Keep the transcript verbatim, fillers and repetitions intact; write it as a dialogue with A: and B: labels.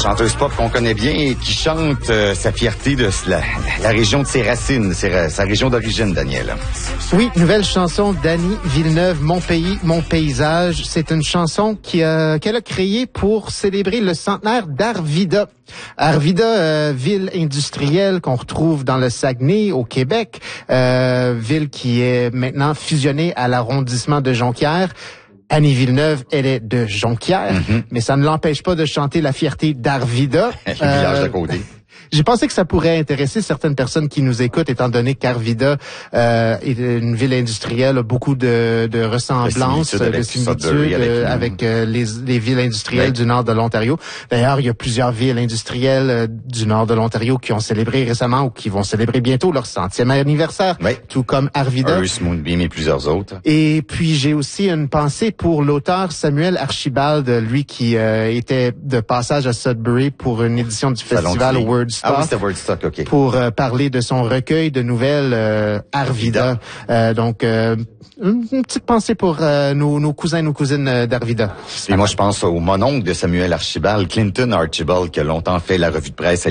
A: chanteuse pop qu'on connaît bien et qui chante euh, sa fierté de la, la région de ses racines, ses, sa région d'origine, Daniel.
B: Oui, nouvelle chanson d'Annie Villeneuve, Mon pays, mon paysage. C'est une chanson qui, euh, qu'elle a créée pour célébrer le centenaire d'Arvida. Arvida, euh, ville industrielle qu'on retrouve dans le Saguenay, au Québec, euh, ville qui est maintenant fusionnée à l'arrondissement de Jonquière. Annie Villeneuve, elle est de Jonquière, mm-hmm. mais ça ne l'empêche pas de chanter la fierté d'Arvida.
A: Le village d'à côté.
B: J'ai pensé que ça pourrait intéresser certaines personnes qui nous écoutent, étant donné qu'Arvida euh, est une ville industrielle, a beaucoup de, de ressemblances, de similitudes euh, avec euh, les, les villes industrielles oui. du nord de l'Ontario. D'ailleurs, il y a plusieurs villes industrielles euh, du nord de l'Ontario qui ont célébré récemment ou qui vont célébrer bientôt leur centième anniversaire, oui. tout comme Arvida.
A: Hearst, Moonbeam et plusieurs autres.
B: Et puis, j'ai aussi une pensée pour l'auteur Samuel Archibald, lui qui euh, était de passage à Sudbury pour une édition du festival Words.
A: Ah oui, c'était Woodstock, OK.
B: Pour euh, parler de son recueil de nouvelles euh, Arvida. Euh, donc, euh, une, une petite pensée pour euh, nos, nos cousins et nos cousines euh, d'Arvida.
A: Et moi, je pense au mononcle de Samuel Archibald, Clinton Archibald, qui a longtemps fait la revue de presse à